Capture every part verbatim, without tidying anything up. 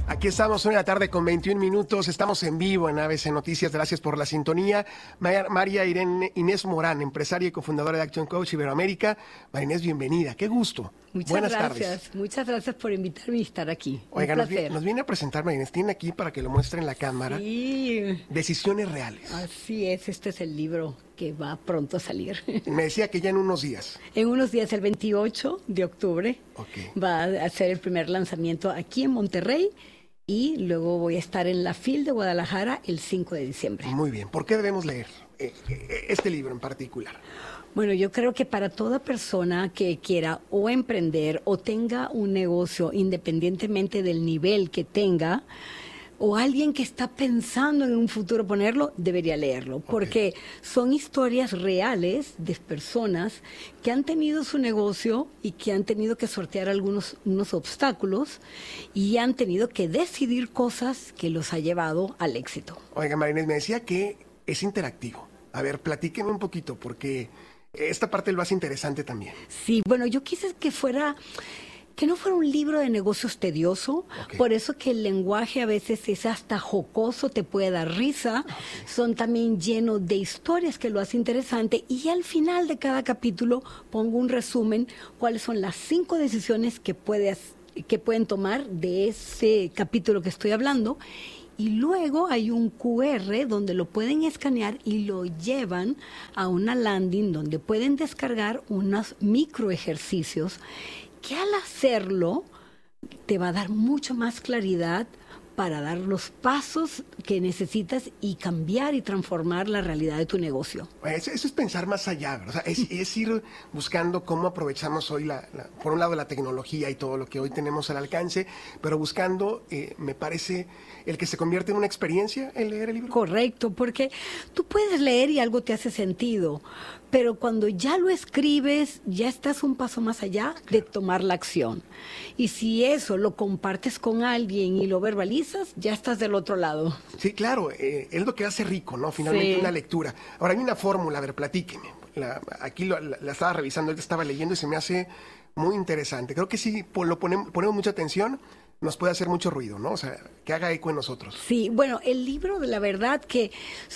Aquí estamos, una de la tarde con veintiún minutos, estamos en vivo en A B C Noticias, gracias por la sintonía. María Irene Inés Morán, empresaria y cofundadora de Action Coach Iberoamérica. María Inés, bienvenida, qué gusto. Muchas Buenas gracias, tardes. Muchas gracias por invitarme y estar aquí. Oiga, Un nos, placer. vi, nos viene a presentar, María Inés, tiene aquí para que lo muestre en la cámara. Sí. Decisiones reales. Así es, este es el libro que va pronto a salir. Me decía que ya en unos días. En unos días, el veintiocho de octubre, Okay. va a ser el primer lanzamiento aquí en Monterrey y luego voy a estar en la FIL de Guadalajara el cinco de diciembre. Muy bien, ¿por qué debemos leer eh, eh, este libro en particular? Bueno, yo creo que para toda persona que quiera o emprender o tenga un negocio, independientemente del nivel que tenga, o alguien que está pensando en un futuro ponerlo, debería leerlo, porque okay. son historias reales de personas que han tenido su negocio y que han tenido que sortear algunos unos obstáculos y han tenido que decidir cosas que los ha llevado al éxito. Oiga, María Inés, me decía que es interactivo. A ver, platíqueme un poquito, porque esta parte lo hace interesante también. Sí, bueno, yo quise que fuera... que no fuera un libro de negocios tedioso, okay. Por eso que el lenguaje a veces es hasta jocoso, te puede dar risa, okay. Son también llenos de historias que lo hace interesante y al final de cada capítulo pongo un resumen, cuáles son las cinco decisiones que, puedes, que pueden tomar de ese capítulo que estoy hablando. Y luego hay un cu erre donde lo pueden escanear y lo llevan a una landing donde pueden descargar unos micro ejercicios que al hacerlo te va a dar mucho más claridad para dar los pasos que necesitas y cambiar y transformar la realidad de tu negocio. Eso, eso es pensar más allá, o sea, es, es ir buscando cómo aprovechamos hoy, la, la, por un lado, la tecnología y todo lo que hoy tenemos al alcance, pero buscando, eh, me parece, el que se convierte en una experiencia el leer el libro. Correcto, porque tú puedes leer y algo te hace sentido, pero cuando ya lo escribes, ya estás un paso más allá claro. de tomar la acción. Y si eso lo compartes con alguien y lo verbalizas, ya estás del otro lado. Sí, claro, eh, es lo que hace rico, ¿no? Finalmente sí. Una lectura. Ahora, hay una fórmula, a ver, platíqueme. La, aquí lo, la, la estaba revisando, ahorita estaba leyendo y se me hace muy interesante. Creo que si lo ponemos, ponemos mucha atención, nos puede hacer mucho ruido, ¿no? O sea, que haga eco en nosotros. Sí, bueno, el libro, de la verdad que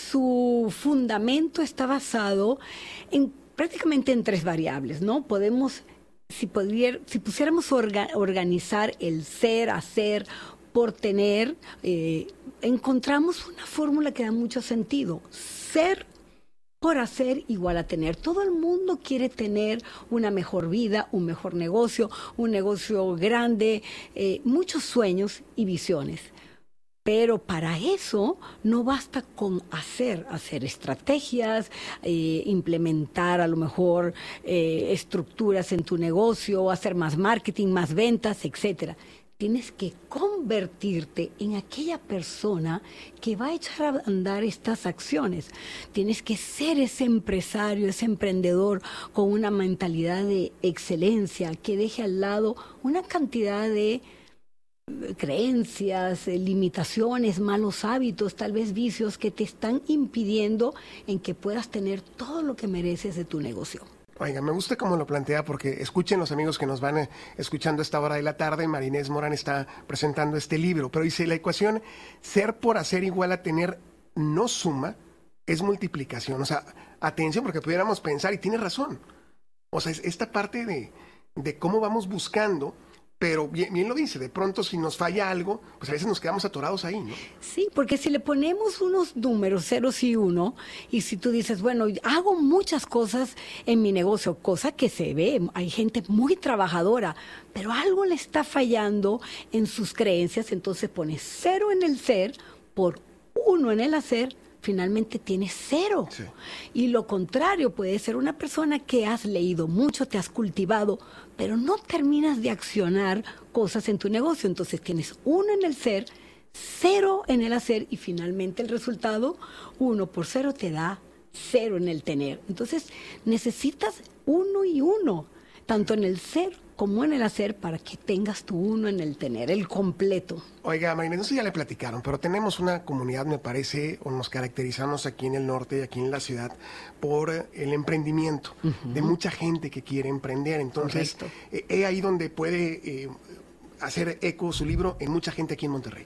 su fundamento está basado en prácticamente en tres variables, ¿no? Podemos, si, pudier, si pusiéramos orga, organizar el ser, hacer, por tener, eh, encontramos una fórmula que da mucho sentido. Ser por hacer igual a tener. Todo el mundo quiere tener una mejor vida, un mejor negocio, un negocio grande, eh, muchos sueños y visiones. Pero para eso no basta con hacer, hacer estrategias, eh, implementar a lo mejor eh, estructuras en tu negocio, hacer más marketing, más ventas, etcétera. Tienes que convertirte en aquella persona que va a echar a andar estas acciones. Tienes que ser ese empresario, ese emprendedor con una mentalidad de excelencia que deje al lado una cantidad de creencias, limitaciones, malos hábitos, tal vez vicios que te están impidiendo en que puedas tener todo lo que mereces de tu negocio. Oiga, me gusta cómo lo plantea porque escuchen los amigos que nos van eh, escuchando a esta hora de la tarde. María Inés Morán está presentando este libro, pero dice, la ecuación ser por hacer igual a tener no suma, es multiplicación. O sea, atención, porque pudiéramos pensar, y tiene razón. O sea, es esta parte de, de cómo vamos buscando, pero bien, bien lo dice, de pronto si nos falla algo, pues a veces nos quedamos atorados ahí, ¿no? Sí, porque si le ponemos unos números, ceros y uno, y si tú dices, bueno, hago muchas cosas en mi negocio, cosa que se ve, hay gente muy trabajadora, pero algo le está fallando en sus creencias, entonces pones cero en el ser por uno en el hacer, finalmente tienes cero. Sí. Y lo contrario, puede ser una persona que has leído mucho, te has cultivado, pero no terminas de accionar cosas en tu negocio. Entonces tienes uno en el ser, cero en el hacer y finalmente el resultado, uno por cero te da cero en el tener. Entonces necesitas uno y uno, tanto en el ser como en el hacer, para que tengas tu uno en el tener, el completo. Oiga, María Inés, no sé si ya le platicaron, pero tenemos una comunidad, me parece, o nos caracterizamos aquí en el norte y aquí en la ciudad por el emprendimiento, uh-huh. de mucha gente que quiere emprender. Entonces, eh, es ahí donde puede... Eh, hacer eco su libro en mucha gente aquí en Monterrey.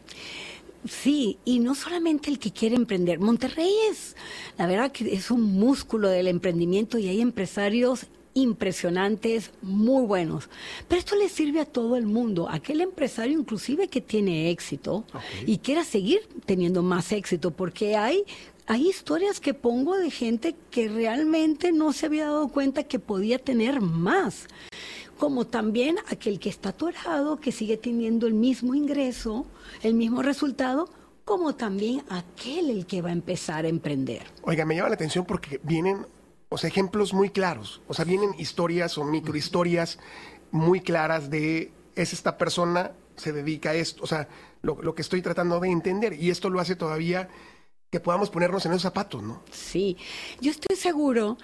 Sí, y no solamente el que quiere emprender. Monterrey es, la verdad que es un músculo del emprendimiento y hay empresarios impresionantes, muy buenos. Pero esto le sirve a todo el mundo. Aquel empresario inclusive que tiene éxito okay. y quiera seguir teniendo más éxito, porque hay... Hay historias que pongo de gente que realmente no se había dado cuenta que podía tener más. Como también aquel que está atorado, que sigue teniendo el mismo ingreso, el mismo resultado, como también aquel el que va a empezar a emprender. Oiga, me llama la atención porque vienen, o sea, ejemplos muy claros. O sea, vienen historias o microhistorias muy claras de, es esta persona, se dedica a esto. O sea, lo, lo que estoy tratando de entender. Y esto lo hace todavía... que podamos ponernos en esos zapatos, ¿no? Sí, yo estoy seguro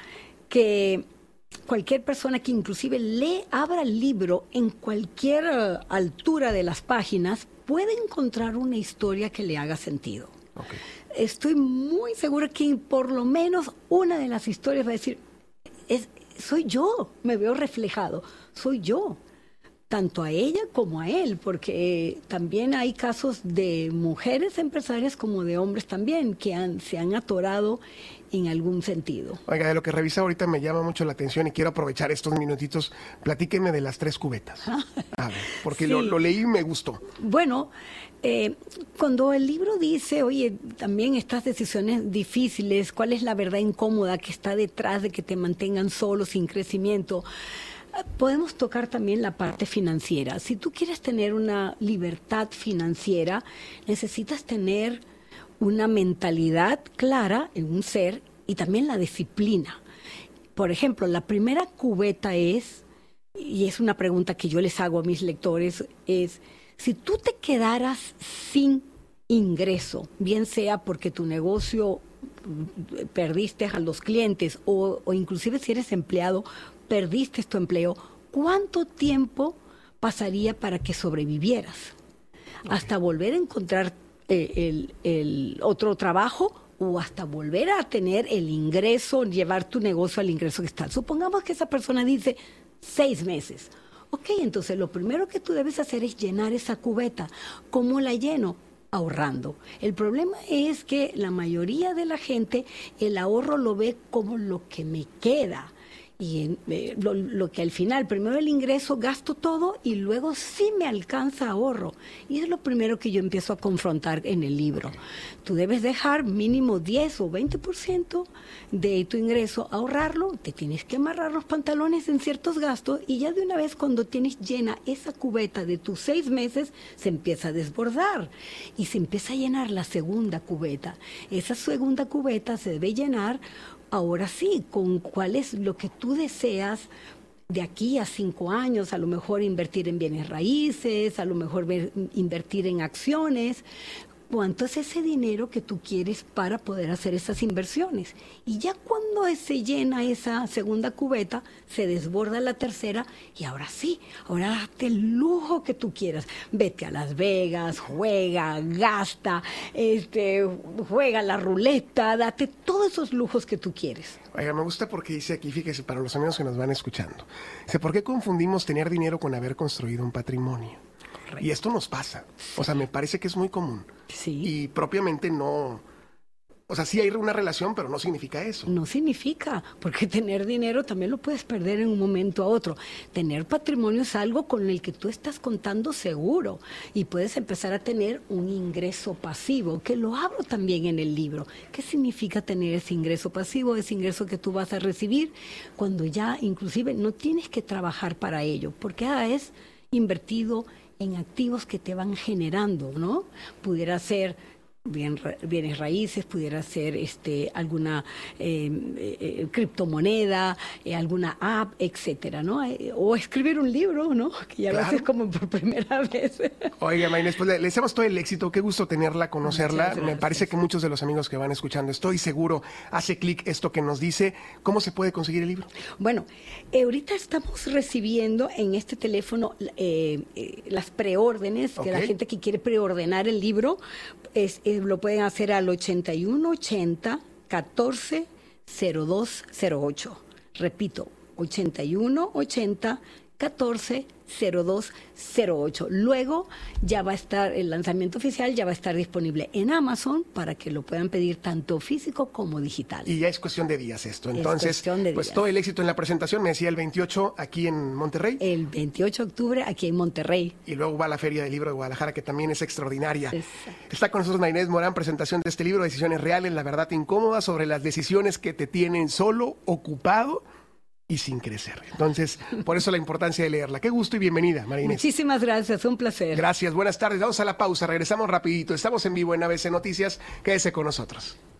que cualquier persona que inclusive lee, abra el libro en cualquier uh, altura de las páginas, puede encontrar una historia que le haga sentido. Okay. Estoy muy segura que por lo menos una de las historias va a decir, es, soy yo, me veo reflejado, soy yo. Tanto a ella como a él, porque también hay casos de mujeres empresarias como de hombres también que han, se han atorado en algún sentido. Oiga, de lo que revisa ahorita me llama mucho la atención y quiero aprovechar estos minutitos. Platíqueme de las tres cubetas. A ver, porque sí. lo, lo leí y me gustó. Bueno, eh, cuando el libro dice, oye, también estas decisiones difíciles, ¿cuál es la verdad incómoda que está detrás de que te mantengan solo, sin crecimiento? Podemos tocar también la parte financiera. Si tú quieres tener una libertad financiera, necesitas tener una mentalidad clara en un ser y también la disciplina. Por ejemplo, la primera cubeta es, y es una pregunta que yo les hago a mis lectores, es si tú te quedaras sin ingreso, bien sea porque tu negocio perdiste a los clientes o, o inclusive si eres empleado, perdiste tu empleo, ¿cuánto tiempo pasaría para que sobrevivieras? Okay. Hasta volver a encontrar eh, el, el otro trabajo o hasta volver a tener el ingreso, llevar tu negocio al ingreso que está. Supongamos que esa persona dice seis meses. Ok, entonces lo primero que tú debes hacer es llenar esa cubeta. ¿Cómo la lleno? Ahorrando. El problema es que la mayoría de la gente el ahorro lo ve como lo que me queda. Y eh, lo, lo que al final, primero el ingreso, gasto todo y luego sí me alcanza ahorro. Y es lo primero que yo empiezo a confrontar en el libro. Tú debes dejar mínimo diez o veinte por ciento de tu ingreso, ahorrarlo, te tienes que amarrar los pantalones en ciertos gastos y ya de una vez cuando tienes llena esa cubeta de tus seis meses, se empieza a desbordar y se empieza a llenar la segunda cubeta. Esa segunda cubeta se debe llenar ahora sí, con cuál es lo que tú deseas de aquí a cinco años, a lo mejor invertir en bienes raíces, a lo mejor ver, invertir en acciones. ¿Cuánto es ese dinero que tú quieres para poder hacer esas inversiones? Y ya cuando se llena esa segunda cubeta, se desborda la tercera y ahora sí, ahora date el lujo que tú quieras. Vete a Las Vegas, juega, gasta, este, juega la ruleta, date todos esos lujos que tú quieres. Oiga, me gusta porque dice aquí, fíjese, para los amigos que nos van escuchando, dice, ¿por qué confundimos tener dinero con haber construido un patrimonio? Y esto nos pasa, o sea, me parece que es muy común. Sí. Y propiamente no, o sea, sí hay una relación, pero no significa eso. No significa, porque tener dinero también lo puedes perder en un momento a otro. Tener patrimonio es algo con el que tú estás contando seguro y puedes empezar a tener un ingreso pasivo, que lo hablo también en el libro. ¿Qué significa tener ese ingreso pasivo? Ese ingreso que tú vas a recibir cuando ya inclusive no tienes que trabajar para ello, porque ah, es invertido en activos que te van generando, ¿no? Pudiera ser bien, bienes raíces, pudiera ser este, alguna eh, eh, criptomoneda, eh, alguna app, etcétera, ¿no? Eh, o escribir un libro, ¿no? Que ya claro. Lo haces como por primera vez. Oiga, Maynés, pues le, le deseamos todo el éxito, qué gusto tenerla, conocerla. Me parece que muchos de los amigos que van escuchando, estoy seguro, hace clic esto que nos dice. ¿Cómo se puede conseguir el libro? Bueno, eh, ahorita estamos recibiendo en este teléfono eh, eh, las preórdenes, okay. Que la gente que quiere preordenar el libro, es, eh, lo pueden hacer al ochenta y uno ochenta catorce cero dos cero ocho. Repito, ochenta y uno ochenta catorce cero dos cero ocho. Luego ya va a estar, el lanzamiento oficial ya va a estar disponible en Amazon para que lo puedan pedir tanto físico como digital. Y ya es cuestión de días esto. Entonces, es cuestión de días. Pues todo el éxito en la presentación, me decía el veintiocho aquí en Monterrey. El veintiocho de octubre aquí en Monterrey. Y luego va a la Feria del Libro de Guadalajara, que también es extraordinaria. Exacto. Está con nosotros Marinés Morán, presentación de este libro, Decisiones Reales, la verdad incómoda, sobre las decisiones que te tienen solo, ocupado y sin crecer. Entonces, por eso la importancia de leerla. Qué gusto y bienvenida, Marinés. Muchísimas gracias, un placer. Gracias, buenas tardes. Vamos a la pausa, regresamos rapidito. Estamos en vivo en A B C Noticias. Quédese con nosotros.